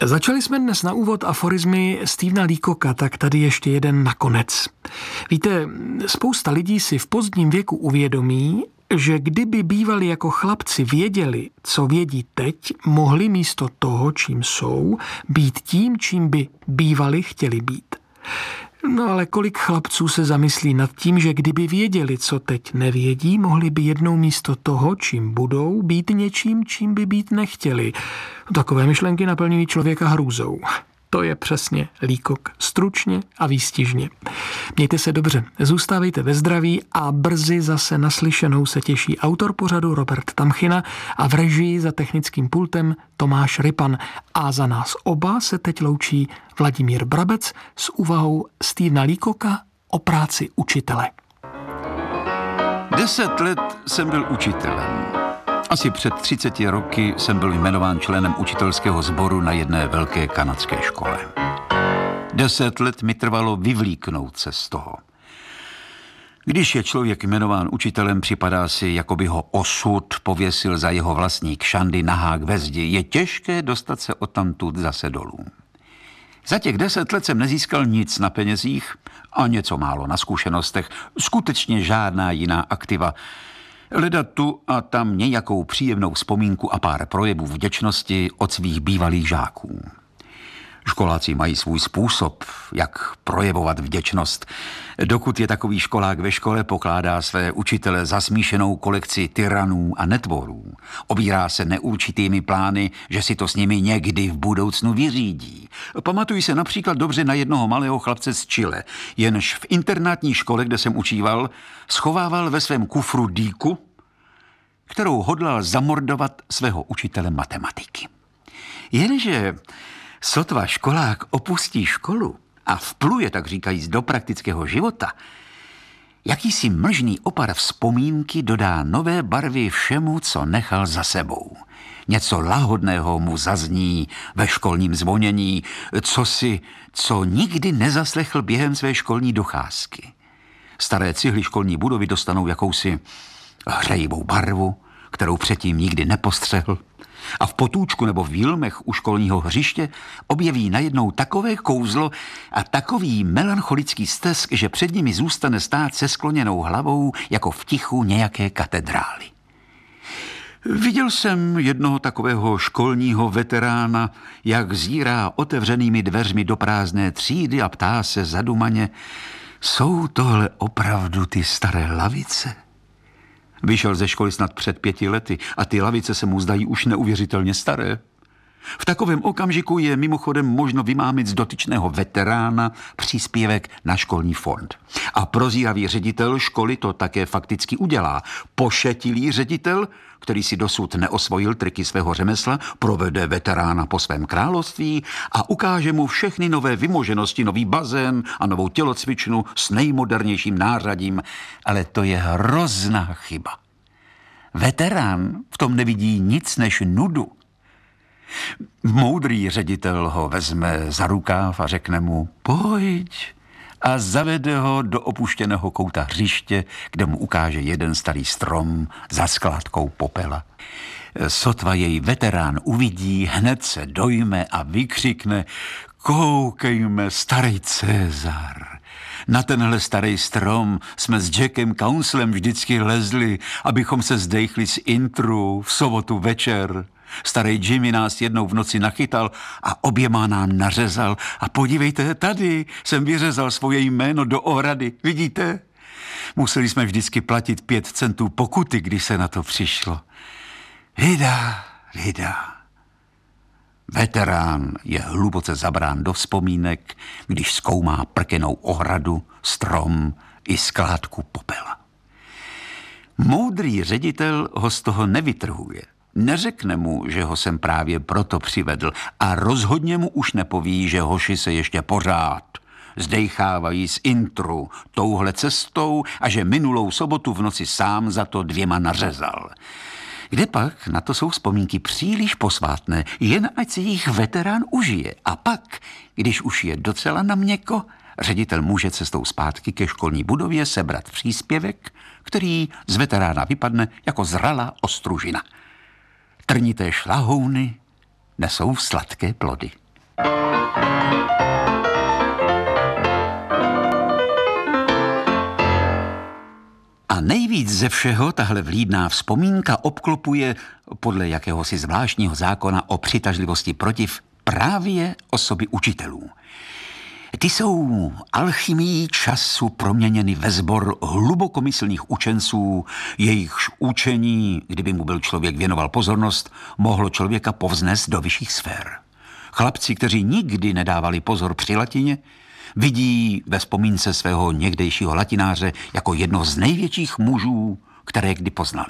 Začali jsme dnes na úvod aforizmy Stephena Leacocka, tak tady ještě jeden nakonec. Víte, spousta lidí si v pozdním věku uvědomí, že kdyby bývali jako chlapci věděli, co vědí teď, mohli místo toho, čím jsou, být tím, čím by bývali chtěli být. No ale kolik chlapců se zamyslí nad tím, že kdyby věděli, co teď nevědí, mohli by jednou místo toho, čím budou, být něčím, čím by být nechtěli. Takové myšlenky naplňují člověka hrůzou. To je přesně Leacock, stručně a výstižně. Mějte se dobře, zůstávejte ve zdraví a brzy zase naslyšenou se těší autor pořadu Robert Tamchina a v režii za technickým pultem Tomáš Rypan. A za nás oba se teď loučí Vladimír Brabec s úvahou Stephena Leacocka o práci učitele. 10 let jsem byl učitelem. Asi před 30 roky jsem byl jmenován členem učitelského sboru na jedné velké kanadské škole. 10 let mi trvalo vyvlíknout se z toho. Když je člověk jmenován učitelem, připadá si, jako by ho osud pověsil za jeho vlastní kšandy na hák ve zdi. Je těžké dostat se odtamtud zase dolů. Za těch 10 let jsem nezískal nic na penězích a něco málo na zkušenostech. Skutečně žádná jiná aktiva. Leda tu a tam nějakou příjemnou vzpomínku a pár projevů vděčnosti od svých bývalých žáků. Školáci mají svůj způsob, jak projevovat vděčnost. Dokud je takový školák ve škole, pokládá své učitele za smíšenou kolekci tyranů a netvorů. Obírá se neurčitými plány, že si to s nimi někdy v budoucnu vyřídí. Pamatuji se například dobře na jednoho malého chlapce z Chile, jenž v internátní škole, kde jsem učíval, schovával ve svém kufru dýku, kterou hodlal zamordovat svého učitele matematiky. Jenže sotva školák opustí školu a vpluje, tak říkajíc, do praktického života, jakýsi mlžný opar vzpomínky dodá nové barvy všemu, co nechal za sebou. Něco lahodného mu zazní ve školním zvonění, co nikdy nezaslechl během své školní docházky. Staré cihly školní budovy dostanou jakousi hřejivou barvu, kterou předtím nikdy nepostřehl. A v potůčku nebo v výlmech u školního hřiště objeví najednou takové kouzlo a takový melancholický stesk, že před nimi zůstane stát se skloněnou hlavou jako v tichu nějaké katedrály. Viděl jsem jednoho takového školního veterána, jak zírá otevřenými dveřmi do prázdné třídy a ptá se zadumaně: jsou tohle opravdu ty staré lavice? Vyšel ze školy snad před 5 lety a ty lavice se mu zdají už neuvěřitelně staré. V takovém okamžiku je mimochodem možno vymámit z dotyčného veterána příspěvek na školní fond. A prozíravý ředitel školy to také fakticky udělá. Pošetilý ředitel, který si dosud neosvojil triky svého řemesla, provede veterána po svém království a ukáže mu všechny nové vymoženosti, nový bazén a novou tělocvičnu s nejmodernějším nářadím. Ale to je hrozná chyba. Veterán v tom nevidí nic než nudu. Moudrý ředitel ho vezme za rukáv a řekne mu: pojď, a zavede ho do opuštěného kouta hřiště, kde mu ukáže jeden starý strom za skládkou popela. Sotva jej veterán uvidí, hned se dojme a vykřikne: koukejme, starý Cezar. Na tenhle starý strom jsme s Jackem Counselem vždycky lezli, abychom se zdejchli z intru v sobotu večer. Starý Jimmy nás jednou v noci nachytal a oběma nám nařezal. A podívejte, tady jsem vyřezal svoje jméno do ohrady. Vidíte? Museli jsme vždycky platit 5 centů pokuty, když se na to přišlo. Vida. Veterán je hluboce zabrán do vzpomínek, když zkoumá prkenou ohradu, strom i skládku popela. Moudrý ředitel ho z toho nevytrhuje. Neřekne mu, že ho sem právě proto přivedl a rozhodně mu už nepoví, že hoši se ještě pořád zdejchávají z intru touhle cestou a že minulou sobotu v noci sám za to 2 nařezal. Kdepak na to jsou vzpomínky příliš posvátné, jen ať si jich veterán užije. A pak, když už je docela na měko, ředitel může cestou zpátky ke školní budově sebrat příspěvek, který z veterána vypadne jako zralá ostružina. Trnité šlahouny nesou sladké plody. A nejvíc ze všeho tahle vlídná vzpomínka obklopuje podle jakéhosi zvláštního zákona o přitažlivosti protiv právě osoby učitelů. Ty jsou alchymií času proměněny ve sbor hlubokomyslných učenců, jejichž učení, kdyby mu byl člověk věnoval pozornost, mohlo člověka povznést do vyšších sfér. Chlapci, kteří nikdy nedávali pozor při latině, vidí ve vzpomínce svého někdejšího latináře jako jednoho z největších mužů, které kdy poznali.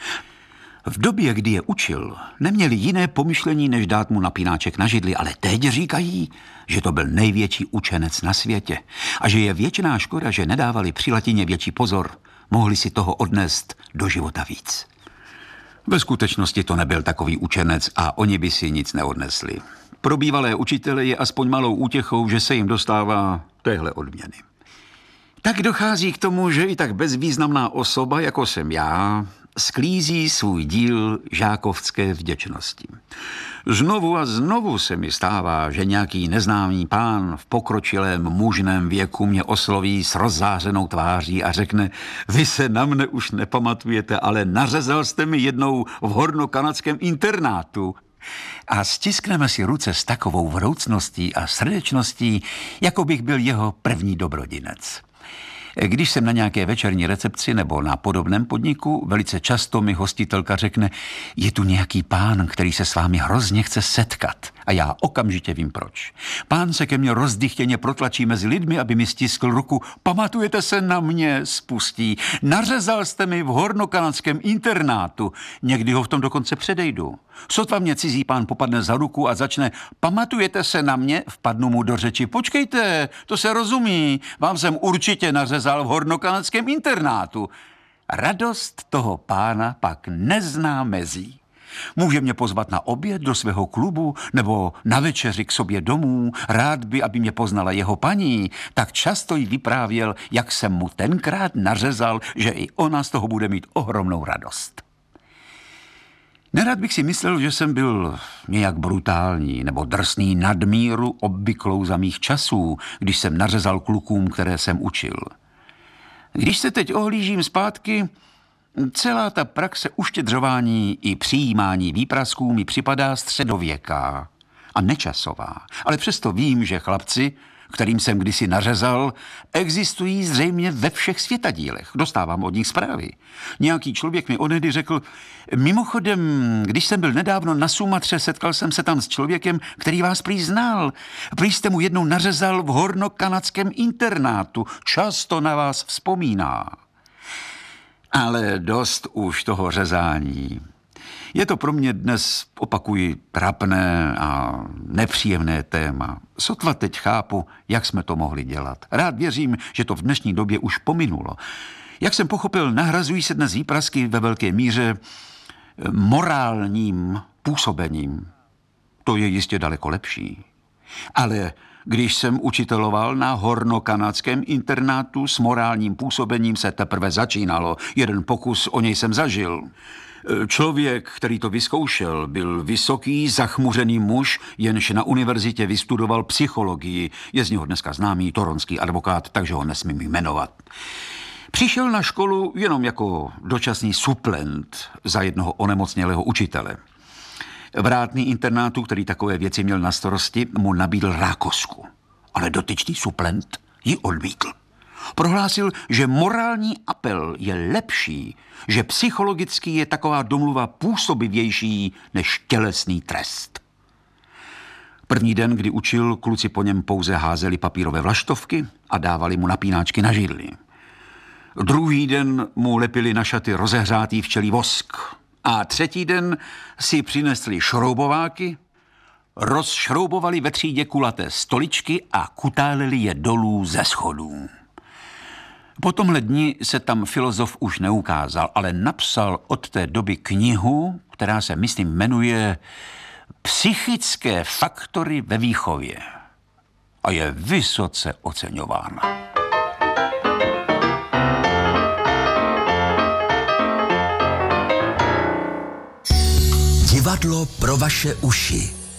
V době, kdy je učil, neměli jiné pomyšlení, než dát mu napínáček na židli, ale teď říkají, že to byl největší učenec na světě a že je věčná škoda, že nedávali při latině větší pozor, mohli si toho odnést do života víc. Ve skutečnosti to nebyl takový učenec a oni by si nic neodnesli. Pro bývalé učitele je aspoň malou útěchou, že se jim dostává téhle odměny. Tak dochází k tomu, že i tak bezvýznamná osoba, jako jsem já, sklízí svůj díl žákovské vděčnosti. Znovu a znovu se mi stává, že nějaký neznámý pán v pokročilém mužném věku mě osloví s rozzářenou tváří a řekne: vy se na mne už nepamatujete, ale nařezal jste mi jednou v hornokanadském internátu. A stiskneme si ruce s takovou vroucností a srdečností, jako bych byl jeho první dobrodinec. Když jsem na nějaké večerní recepci nebo na podobném podniku, velice často mi hostitelka řekne: je tu nějaký pán, který se s vámi hrozně chce setkat. A já okamžitě vím proč. Pán se ke mně rozdychtěně protlačí mezi lidmi, aby mi stiskl ruku. Pamatujete se na mě, spustí. Nařezal jste mi v hornokanadském internátu. Někdy ho v tom dokonce předejdu. Sotva mě cizí pán popadne za ruku a začne: pamatujete se na mě? Vpadnu mu do řeči: počkejte, to se rozumí. Vám jsem určitě nařezal v hornokanadském internátu. Radost toho pána pak nezná mezí. Může mě pozvat na oběd do svého klubu nebo na večeři k sobě domů. Rád by, aby mě poznala jeho paní. Tak často jí vyprávěl, jak jsem mu tenkrát nařezal, že i ona z toho bude mít ohromnou radost. Nerad bych si myslel, že jsem byl nějak brutální nebo drsný nadmíru obvyklou za mých časů, když jsem nařezal klukům, které jsem učil. Když se teď ohlížím zpátky, celá ta praxe uštědřování i přijímání výprasků mi připadá středověká a nečasová. Ale přesto vím, že chlapci, kterým jsem kdysi nařezal, existují zřejmě ve všech světadílech. Dostávám od nich zprávy. Nějaký člověk mi onehdy řekl: mimochodem, když jsem byl nedávno na Sumatře, setkal jsem se tam s člověkem, který vás prý znal. Prý jste mu jednou nařezal v hornokanadském internátu. Často na vás vzpomíná. Ale dost už toho řezání. Je to pro mě dnes, opakuji, trapné a nepříjemné téma. Sotva teď chápu, jak jsme to mohli dělat. Rád věřím, že to v dnešní době už pominulo. Jak jsem pochopil, nahrazují se dnes výprasky ve velké míře morálním působením. To je jistě daleko lepší. Ale když jsem učiteloval na hornokanadském internátu, s morálním působením se teprve začínalo. Jeden pokus o něj jsem zažil. Člověk, který to vyzkoušel, byl vysoký, zachmuřený muž, jenž na univerzitě vystudoval psychologii. Je z něho dneska známý toronský advokát, takže ho nesmím jmenovat. Přišel na školu jenom jako dočasný suplent za jednoho onemocnělého učitele. Vrátný internátu, který takové věci měl na starosti, mu nabídl rákosku. Ale dotyčný suplent ji odmítl. Prohlásil, že morální apel je lepší, že psychologicky je taková domluva působivější než tělesný trest. První den, kdy učil, kluci po něm pouze házeli papírové vlaštovky a dávali mu napínáčky na židli. Druhý den mu lepili na šaty rozehřátý včelí vosk. A třetí den si přinesli šroubováky, rozšroubovali ve třídě kulaté stoličky a kutáleli je dolů ze schodů. Po tomhle dni se tam filozof už neukázal, ale napsal od té doby knihu, která se, myslím, jmenuje Psychické faktory ve výchově. A je vysoce oceňována. Divadlo pro vaše uši.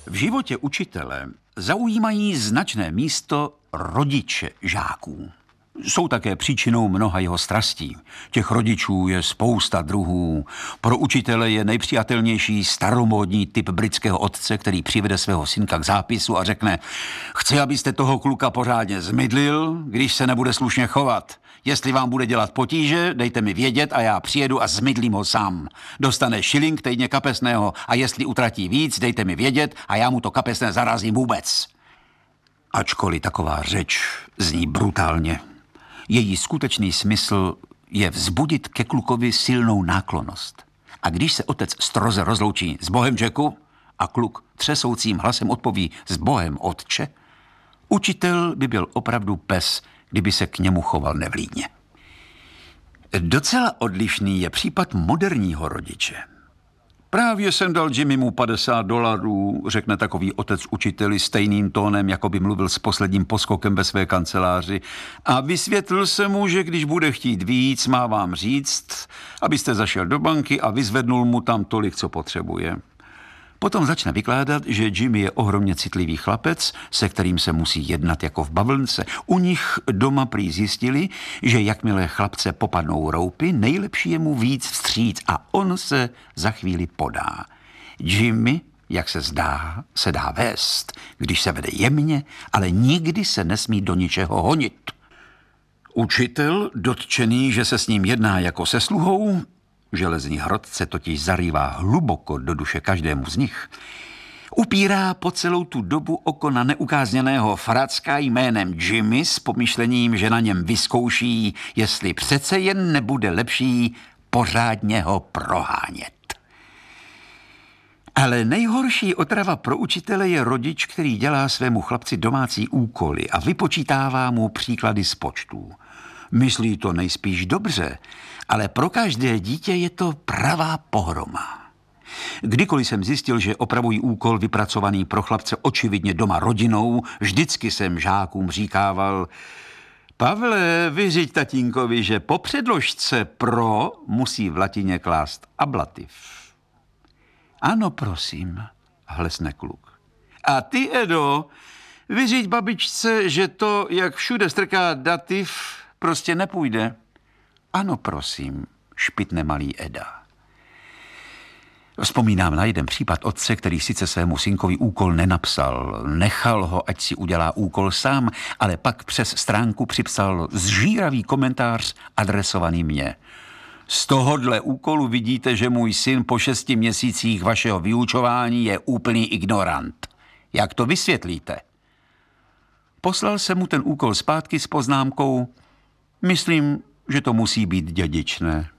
V životě učitele zaujímají značné místo rodiče žáků. Jsou také příčinou mnoha jeho strastí. Těch rodičů je spousta druhů. Pro učitele je nejpřijatelnější staromódní typ britského otce, který přivede svého synka k zápisu a řekne: chci, abyste toho kluka pořádně zmydlil, když se nebude slušně chovat. Jestli vám bude dělat potíže, dejte mi vědět a já přijedu a zmydlím ho sám. Dostane šiling týdně kapesného a jestli utratí víc, dejte mi vědět a já mu to kapesné zarazím vůbec. Ačkoliv taková řeč zní brutálně, její skutečný smysl je vzbudit ke klukovi silnou náklonnost. A když se otec stroze rozloučí: s Bohem, Jacku, a kluk třesoucím hlasem odpoví: s Bohem, otče, učitel by byl opravdu pes, kdyby se k němu choval nevlídně. Docela odlišný je případ moderního rodiče. Právě jsem dal Jimmymu $50, řekne takový otec učiteli stejným tónem, jako by mluvil s posledním poskokem ve své kanceláři, a vysvětlil jsem mu, že když bude chtít víc, má vám říct, abyste zašel do banky a vyzvednul mu tam tolik, co potřebuje. Potom začne vykládat, že Jimmy je ohromně citlivý chlapec, se kterým se musí jednat jako v bavlnce. U nich doma prý zjistili, že jakmile chlapce popadnou roupy, nejlepší je mu víc vstříc a on se za chvíli podá. Jimmy, jak se zdá, se dá vést, když se vede jemně, ale nikdy se nesmí do ničeho honit. Učitel, dotčený, že se s ním jedná jako se sluhou, železný hrot se totiž zarývá hluboko do duše každému z nich, upírá po celou tu dobu oko na neukázněného fracka jménem Jimmy s pomyšlením, že na něm vyzkouší, jestli přece jen nebude lepší pořádně ho prohánět. Ale nejhorší otrava pro učitele je rodič, který dělá svému chlapci domácí úkoly a vypočítává mu příklady z počtů. Myslí to nejspíš dobře, ale pro každé dítě je to pravá pohroma. Kdykoliv jsem zjistil, že opravují úkol vypracovaný pro chlapce očividně doma rodinou, vždycky jsem žákům říkával: Pavle, vyřiď tatínkovi, že po předložce pro musí v latině klást ablativ. Ano, prosím, hlesne kluk. A ty, Edo, vyřiď babičce, že to, jak všude strká dativ, prostě nepůjde. Ano, prosím, špitne malý Eda. Vzpomínám na jeden případ otce, který sice svému synkovi úkol nenapsal, nechal ho, ať si udělá úkol sám, ale pak přes stránku připsal zžíravý komentář adresovaný mně. Z tohodle úkolu vidíte, že můj syn po 6 měsících vašeho vyučování je úplný ignorant. Jak to vysvětlíte? Poslal jsem mu ten úkol zpátky s poznámkou: myslím, že to musí být dědičné.